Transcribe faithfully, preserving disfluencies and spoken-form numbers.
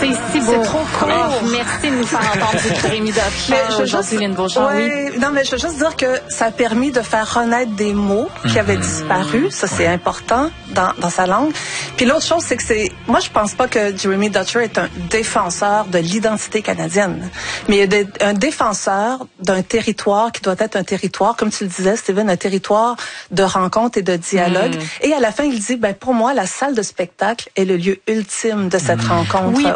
si beau. C'est trop cool. Oh, merci de nous faire entendre du Rémi Dutcher aujourd'hui, Lynn Beauchamp. Ouais, oui. Non, mais je veux juste dire que ça a permis de faire renaître des mots qui avaient disparu. Ça, c'est ouais. important dans, dans sa langue. Puis l'autre chose, c'est que c'est... Moi, je pense pas que Jeremy Dutcher est un défenseur de l'identité canadienne. Mais il est un défenseur d'un territoire qui doit être un territoire, comme tu le disais, Steven, un territoire de rencontre et de dialogue. Mm. Et à la fin, il dit, ben pour moi, la salle de spectacle est le lieu ultime de cette mm. rencontre. Oui,